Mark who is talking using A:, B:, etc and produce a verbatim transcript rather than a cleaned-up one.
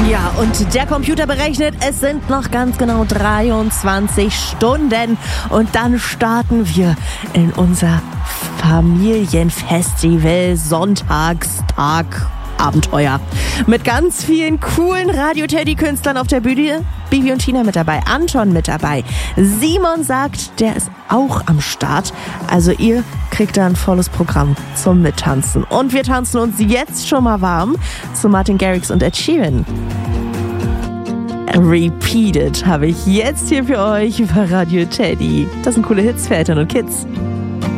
A: Ja, und der Computer berechnet, es sind noch ganz genau dreiundzwanzig Stunden. Und dann starten wir in unser Familienfestival Sonntagstag. Abenteuer. Mit ganz vielen coolen Radio-Teddy-Künstlern auf der Bühne. Bibi und Tina mit dabei, Anton mit dabei. Simon sagt, der ist auch am Start. Also ihr kriegt da ein volles Programm zum Mittanzen. Und wir tanzen uns jetzt schon mal warm zu Martin Garrix und Ed Sheeran. Repeated habe ich jetzt hier für euch über Radio Teddy. Das sind coole Hits für Eltern und Kids.